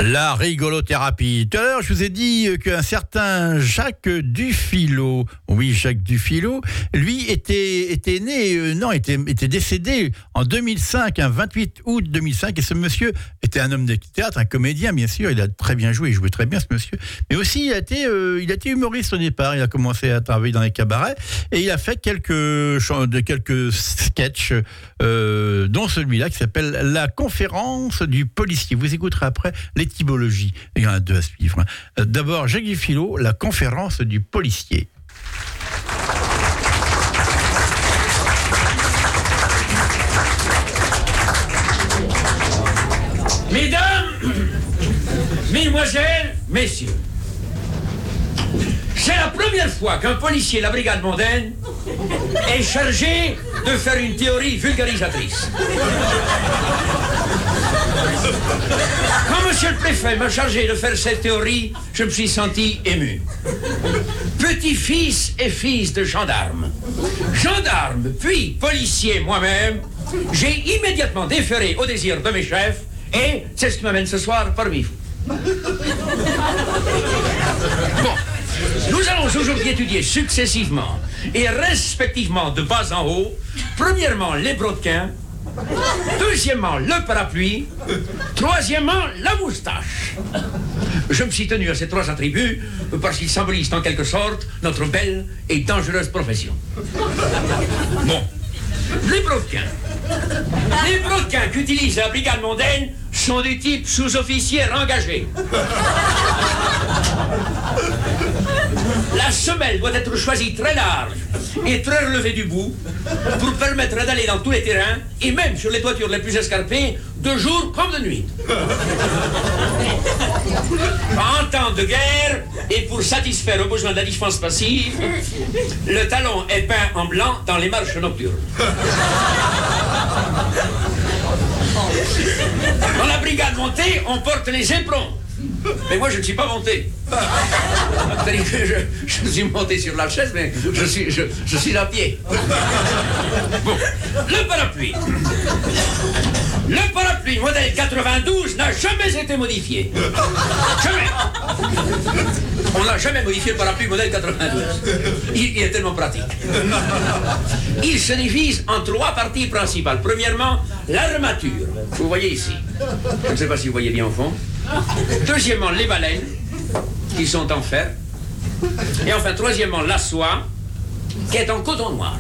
La rigolothérapie. Tout à l'heure, je vous ai dit qu'un certain Jacques Dufilot, oui, Jacques Dufilot, lui était décédé en 2005, un 28 août 2005, et ce monsieur était un homme de théâtre, un comédien, bien sûr, il a très bien joué, il jouait très bien ce monsieur, mais aussi il a été humoriste au départ, il a commencé à travailler dans les cabarets, et il a fait quelques sketchs, dont celui-là qui s'appelle La conférence du policier. Vous écouterez après l'étymologie. Il y en a deux à suivre. D'abord, Jacques Dufilot, La conférence du policier. Mesdames, Mesdemoiselles, Messieurs, c'est la première fois qu'un policier de la brigade mondaine est chargé de faire une théorie vulgarisatrice. Quand monsieur le préfet m'a chargé de faire cette théorie, je me suis senti ému. Petit-fils et fils de gendarme, puis policier moi-même, j'ai immédiatement déféré au désir de mes chefs et c'est ce qui m'amène ce soir parmi vous. Bon, nous allons aujourd'hui étudier successivement et respectivement de bas en haut, premièrement les brodequins, deuxièmement le parapluie, troisièmement la moustache. Je me suis tenu à ces trois attributs parce qu'ils symbolisent en quelque sorte notre belle et dangereuse profession. Bon, les brodequins qu'utilise la brigade mondaine sont du type sous-officier engagé. La semelle doit être choisie très large et très relevée du bout pour permettre d'aller dans tous les terrains et même sur les toitures les plus escarpées, de jour comme de nuit. En temps de guerre et pour satisfaire aux besoins de la défense passive, le talon est peint en blanc dans les marches nocturnes. Dans la brigade montée, on porte les éperons. Mais moi, je ne suis pas monté. C'est-à-dire que je suis monté sur la chaise, mais je suis à pied. Bon, le parapluie. Le parapluie modèle 92 n'a jamais été modifié. Jamais. On n'a jamais modifié le parapluie modèle 92. Il est tellement pratique. Il se divise en trois parties principales. Premièrement, l'armature. Vous voyez ici. Je ne sais pas si vous voyez bien au fond. Deuxièmement, les baleines, qui sont en fer. Et enfin, troisièmement, la soie, qui est en coton noir.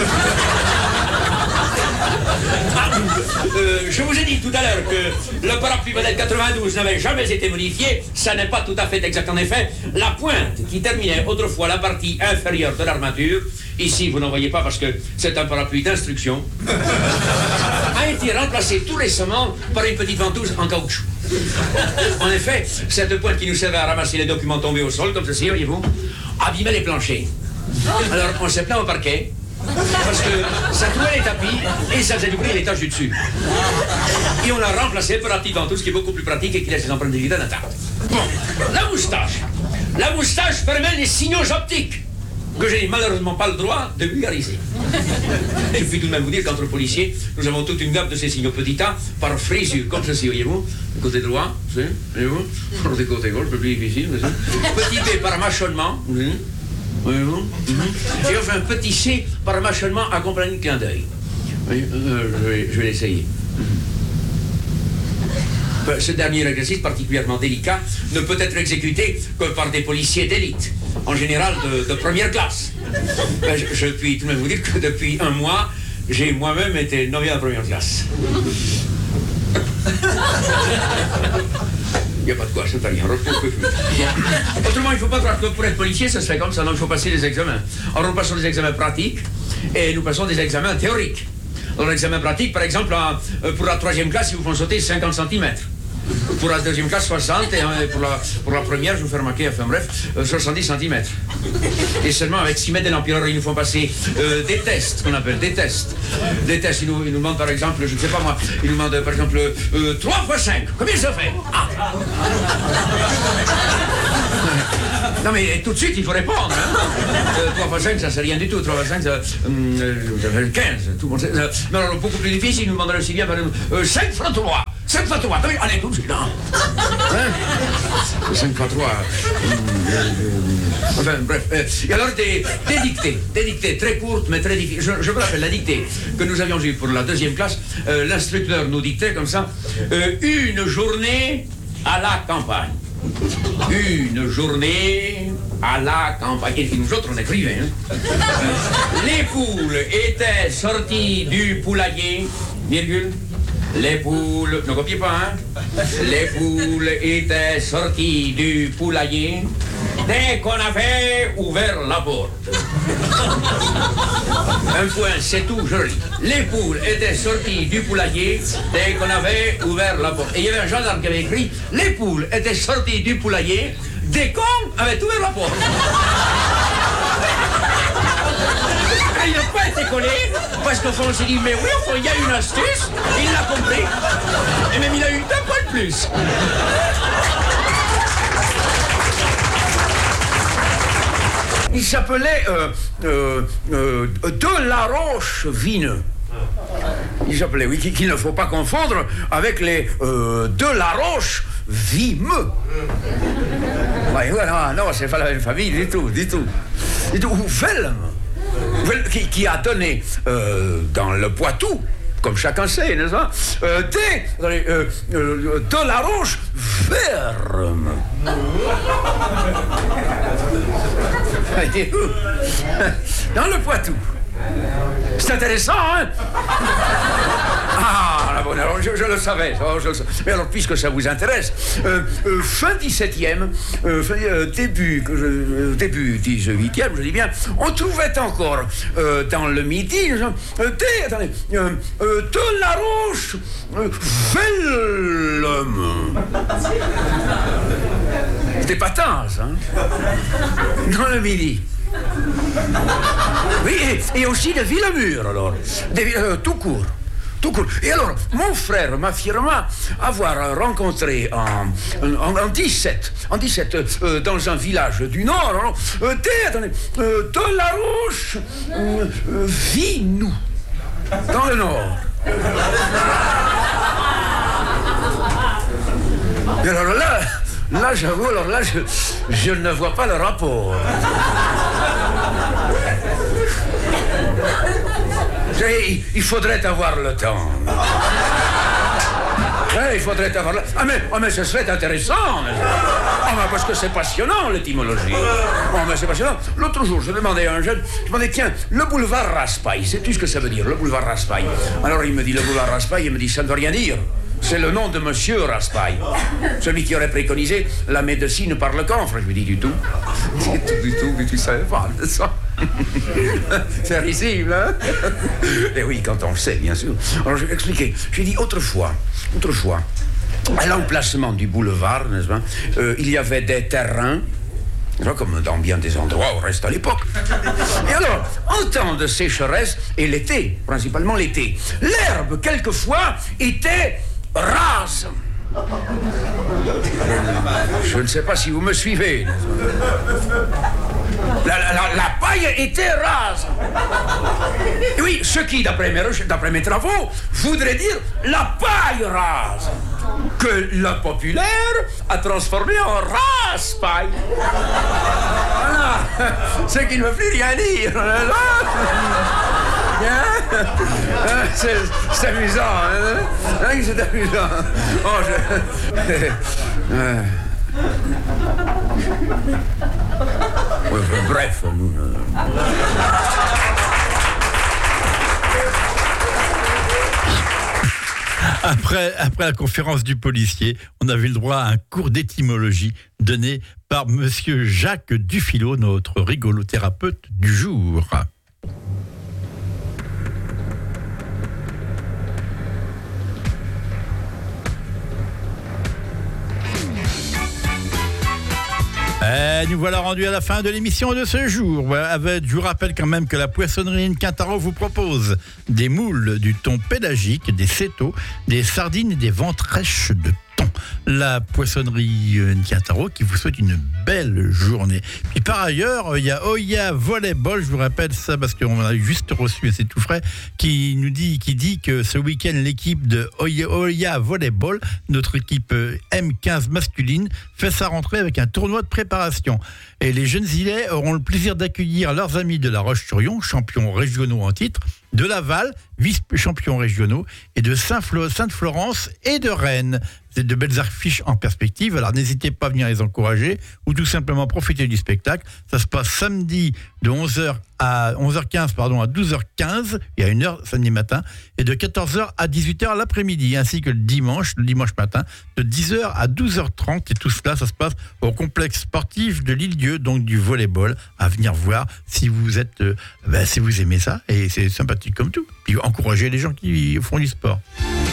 Je vous ai dit tout à l'heure que le parapluie modèle 92 n'avait jamais été modifié. Ça n'est pas tout à fait exact en effet. La pointe qui terminait autrefois la partie inférieure de l'armature, ici vous n'en voyez pas parce que c'est un parapluie d'instruction, a été remplacée tout récemment par une petite ventouse en caoutchouc. En effet, cette pointe qui nous servait à ramasser les documents tombés au sol, comme ceci, voyez-vous, abîmait les planchers. Alors on s'est plaint au parquet, parce que ça trouait les tapis et ça faisait du bruit à l'étage du dessus. Et on l'a remplacé par la petite ventouse qui est beaucoup plus pratique et qui laisse les empreintes digitales intactes. Bon, la moustache. La moustache permet les signaux optiques que je n'ai malheureusement pas le droit de vulgariser. Je puis tout de même vous dire qu'entre policiers, nous avons toute une gamme de ces signaux petits A par frisure, comme ceci, voyez-vous. Le côté droit, voyez-vous. Le côté gauche, un peu plus difficile, petit B par mâchonnement, voyez-vous. Et enfin, un petit C par mâchonnement accompagné de clin d'œil. Je vais l'essayer. Ce dernier exercice particulièrement délicat ne peut être exécuté que par des policiers d'élite, en général de première classe. Je puis tout de même vous dire que depuis un mois, j'ai moi-même été nommé en première classe. Il n'y a pas de quoi, c'est pas rien. Autrement, il ne faut pas croire que pour être policier, ça se fait comme ça. Non, il faut passer des examens. Alors, nous passons des examens pratiques et nous passons des examens théoriques. Dans l'examen pratique, par exemple, pour la troisième classe, ils vous font sauter 50 cm. Pour la deuxième classe, 60, et pour la première, je vous fais remarquer, enfin bref, 70 cm. Et seulement avec 6 mètres de l'empireur, ils nous font passer des tests, qu'on appelle des tests. Des tests, ils nous demandent par exemple, je ne sais pas moi, ils nous demandent par exemple 3 x 5, combien ça fait? Ah. Non mais tout de suite, il faut répondre. Hein. 3 x 5, ça c'est rien du tout. 3 x 5, ça fait 15. Tout le monde sait. Mais alors, beaucoup plus difficile, ils nous demanderaient aussi bien, par exemple, 5 x 3. 5 fois 3, allez, tout de suite, hein. 5 fois 3. Enfin, bref. Et alors, des dictées très courtes, mais très difficiles. Je me rappelle la dictée que nous avions eue pour la 2e classe. L'instructeur nous dictait comme ça. Une journée à la campagne. Une journée à la campagne. Et nous autres, on écrivait. Hein. Les poules étaient sorties du poulailler, virgule. Les poules, ne copiez pas, hein. Les poules étaient sorties du poulailler dès qu'on avait ouvert la porte. Un point, c'est tout, je lis. Les poules étaient sorties du poulailler dès qu'on avait ouvert la porte. Et il y avait un gendarme qui avait écrit « Les poules étaient sorties du poulailler dès qu'on avait ouvert la porte ». Il n'a pas été collé, parce qu'au fond on s'est dit, mais oui, au fond, il y a une astuce, il l'a compris, et même il a eu 2 points de plus. Il s'appelait De la Roche Vineux. Il s'appelait, oui, qu'il ne faut pas confondre avec les De la Roche Vimeux. Ouais, voilà, non, c'est pas la même famille du tout. Ou Velm. Qui a donné dans le Poitou, comme chacun sait, n'est-ce pas, de la Roche ferme. Dans le Poitou. C'est intéressant, hein? Ah, la bonne, alors je le savais. Mais alors, puisque ça vous intéresse, fin 17e, début 18e, je dis bien, on trouvait encore dans le Midi, de la Roche Velm. C'était pas Tanz, hein? Dans le Midi. Oui, et aussi de Villemur, alors. Tout court. Et alors, mon frère m'affirma avoir rencontré en 17, dans un village du Nord, de la Roche Vinou, dans le Nord. Et alors là, j'avoue, je ne vois pas le rapport. Il faudrait avoir le temps. Ouais, il faudrait avoir le... Ah mais ce serait intéressant. Parce que c'est passionnant, l'étymologie. Mais c'est passionnant. L'autre jour, je demandais à un jeune, tiens, le boulevard Raspail, sais-tu ce que ça veut dire, le boulevard Raspail? Alors il me dit, le boulevard Raspail, il me dit, ça ne veut rien dire. C'est le nom de Monsieur Raspail, celui qui aurait préconisé la médecine par le camphre. Je lui dis du tout, mais tu savais pas de ça. C'est risible, hein? Et oui, quand on le sait, bien sûr. Alors je vais expliquer. J'ai dit autrefois, à l'emplacement du boulevard, n'est-ce pas, il y avait des terrains, comme dans bien des endroits où reste à l'époque. Et alors, en temps de sécheresse, et l'été, principalement l'été, l'herbe, quelquefois, était rase. Je ne sais pas si vous me suivez. La paille était rase. Et oui, ce qui, d'après mes travaux, voudrait dire la paille rase, que le populaire a transformé en rase-paille. Voilà. Ce qui ne veut plus rien dire. C'est amusant, hein? C'est amusant. Bref. Après la conférence du policier, on avait le droit à un cours d'étymologie donné par monsieur Jacques Dufilot, notre rigolothérapeute du jour. Nous voilà rendus à la fin de l'émission de ce jour. Je vous rappelle quand même que la poissonnerie Quintaro vous propose des moules du thon pélagique, des cétos, des sardines et des ventrèches de thon. La poissonnerie Quintaro qui vous souhaite une belle journée. Puis par ailleurs, il y a Oya Volleyball, je vous rappelle ça parce qu'on a juste reçu, et c'est tout frais, qui dit que ce week-end, l'équipe de Oya Volleyball, notre équipe M15 masculine, fait sa rentrée avec un tournoi de préparation. Et les jeunes Ilais auront le plaisir d'accueillir leurs amis de La Roche-sur-Yon, champions régionaux en titre, de Laval, vice-champions régionaux, et de Sainte-Florence et de Rennes. C'est de belles affiches en perspective, alors n'hésitez pas à venir les encourager ou tout simplement profiter du spectacle. Ça se passe samedi de 11h à 11h15 à 12h15, il y a 1 heure samedi matin, et de 14h à 18h l'après-midi, ainsi que le dimanche matin, de 10h à 12h30, et tout cela, ça se passe au complexe sportif de l'Île-Dieu, donc du volleyball, à venir voir si vous êtes, si vous aimez ça, et c'est sympathique comme tout. Puis encouragez les gens qui font du sport.